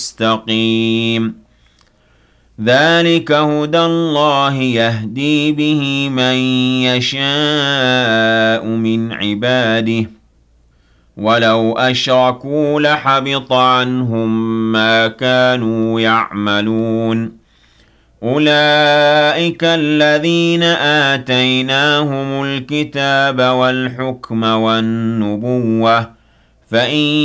مستقيم ذلك هدى الله يهدي به من يشاء من عباده ولو أشركوا لحبط عنهم ما كانوا يعملون أولئك الذين آتيناهم الكتاب والحكم والنبوة فإن